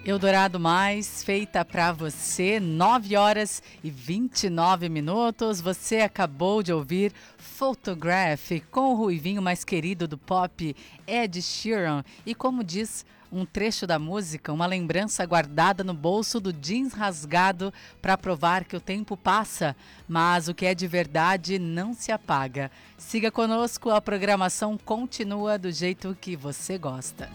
Eldorado Mais, feita para você, 9 horas e 29 minutos. Você acabou de ouvir Photograph com o ruivinho mais querido do pop, Ed Sheeran. E como diz um trecho da música, uma lembrança guardada no bolso do jeans rasgado para provar que o tempo passa, mas o que é de verdade não se apaga. Siga conosco, a programação continua do jeito que você gosta.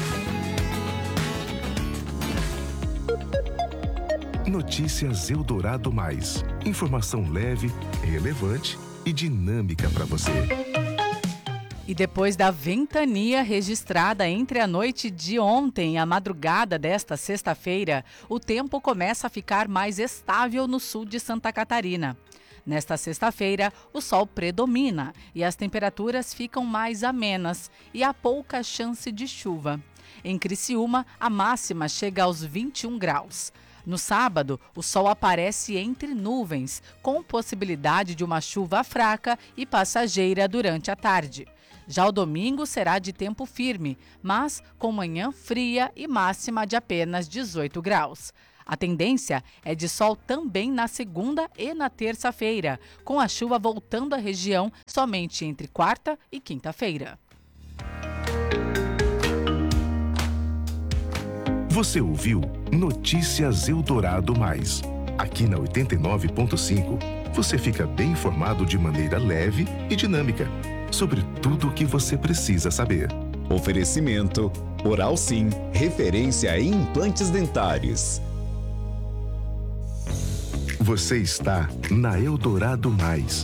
Notícias Eldorado Mais. Informação leve, relevante e dinâmica para você. E depois da ventania registrada entre a noite de ontem e a madrugada desta sexta-feira, o tempo começa a ficar mais estável no sul de Santa Catarina. Nesta sexta-feira, o sol predomina e as temperaturas ficam mais amenas e há pouca chance de chuva. Em Criciúma, a máxima chega aos 21 graus. No sábado, o sol aparece entre nuvens, com possibilidade de uma chuva fraca e passageira durante a tarde. Já o domingo será de tempo firme, mas com manhã fria e máxima de apenas 18 graus. A tendência é de sol também na segunda e na terça-feira, com a chuva voltando à região somente entre quarta e quinta-feira. Você ouviu Notícias Eldorado Mais. Aqui na 89.5, você fica bem informado de maneira leve e dinâmica sobre tudo o que você precisa saber. Oferecimento Oral Sim, referência em implantes dentários. Você está na Eldorado Mais.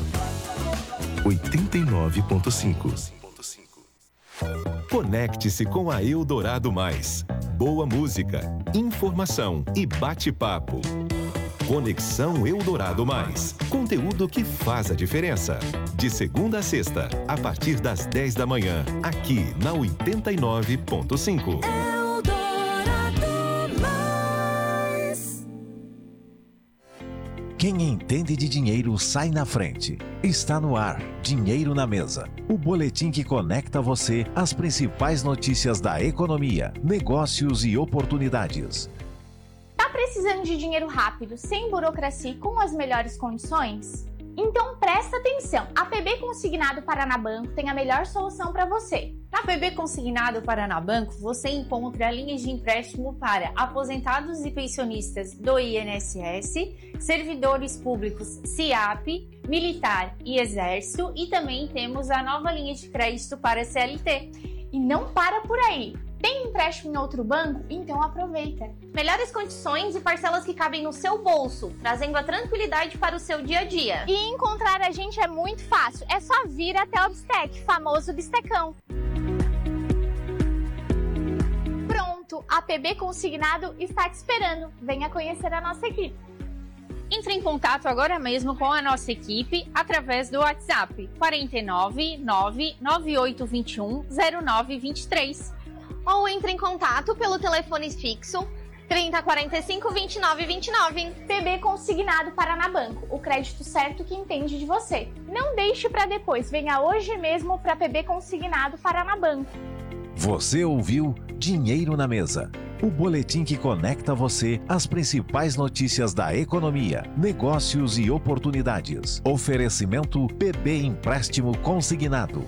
89.5. Conecte-se com a Eldorado Mais. Boa música, informação e bate-papo. Conexão Eldorado Mais. Conteúdo que faz a diferença. De segunda a sexta, a partir das 10 da manhã, aqui na 89.5. Quem entende de dinheiro sai na frente. Está no ar, Dinheiro na Mesa. O boletim que conecta você às principais notícias da economia, negócios e oportunidades. Tá precisando de dinheiro rápido, sem burocracia e com as melhores condições? Então presta atenção, a PB Consignado Paranabanco tem a melhor solução para você. Na PB Consignado Paranabanco, você encontra linhas de empréstimo para aposentados e pensionistas do INSS, servidores públicos SIAP, militar e exército, e também temos a nova linha de crédito para CLT. E não para por aí! Tem empréstimo em outro banco? Então aproveita! Melhores condições e parcelas que cabem no seu bolso, trazendo a tranquilidade para o seu dia a dia. E encontrar a gente é muito fácil, é só vir até o Bistec, famoso Bistecão. Pronto, a PB Consignado está te esperando. Venha conhecer a nossa equipe. Entre em contato agora mesmo com a nossa equipe através do WhatsApp 49 99821 0923. Ou entre em contato pelo telefone fixo 3045 2929. PB Consignado Paranabanco, o crédito certo que entende de você. Não deixe para depois, venha hoje mesmo para PB Consignado Paranabanco. Você ouviu Dinheiro na Mesa, o boletim que conecta você às principais notícias da economia, negócios e oportunidades. Oferecimento PB Empréstimo Consignado.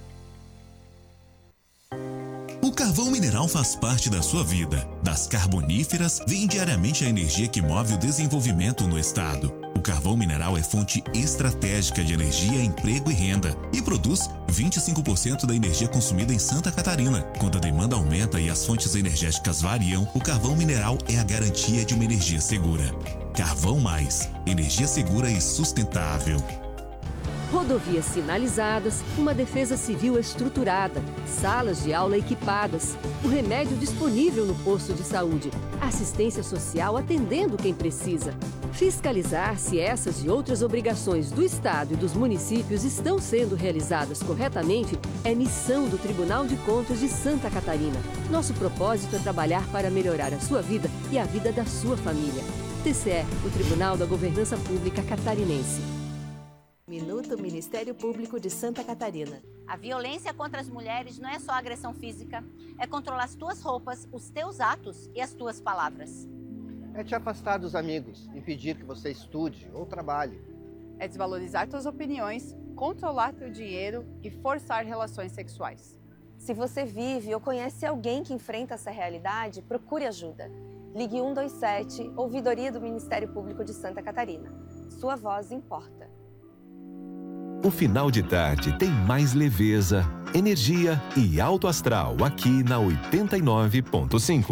O carvão mineral faz parte da sua vida. Das carboníferas vem diariamente a energia que move o desenvolvimento no estado. O carvão mineral é fonte estratégica de energia, emprego e renda e produz 25% da energia consumida em Santa Catarina. Quando a demanda aumenta e as fontes energéticas variam, o carvão mineral é a garantia de uma energia segura. Carvão Mais, energia segura e sustentável. Rodovias sinalizadas, uma defesa civil estruturada, salas de aula equipadas, o remédio disponível no posto de saúde, assistência social atendendo quem precisa. Fiscalizar se essas e outras obrigações do Estado e dos municípios estão sendo realizadas corretamente é missão do Tribunal de Contas de Santa Catarina. Nosso propósito é trabalhar para melhorar a sua vida e a vida da sua família. TCE, o Tribunal da Governança Pública Catarinense. Minuto Ministério Público de Santa Catarina. A violência contra as mulheres não é só agressão física, é controlar as tuas roupas, os teus atos e as tuas palavras. É te afastar dos amigos, impedir que você estude ou trabalhe. É desvalorizar tuas opiniões, controlar teu dinheiro e forçar relações sexuais. Se você vive ou conhece alguém que enfrenta essa realidade, procure ajuda. Ligue 127, Ouvidoria do Ministério Público de Santa Catarina. Sua voz importa. O final de tarde tem mais leveza, energia e alto astral aqui na 89.5.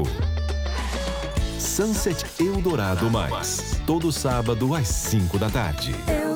Sunset Eldorado Mais, todo sábado às 5 da tarde.